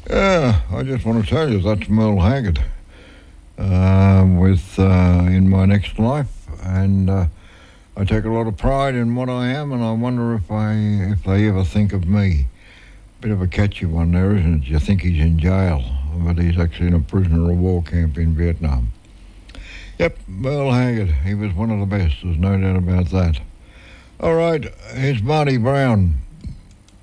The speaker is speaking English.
Yeah, I just want to tell you that's Merle Haggard with In My Next Life, and I take a lot of pride in what I am, and I wonder if they ever think of me. Bit of a catchy one there, isn't it? You think he's in jail, but he's actually in a prisoner of war camp in Vietnam. Yep, Merle Haggard, he was one of the best, there's no doubt about that. All right, here's Marty Brown.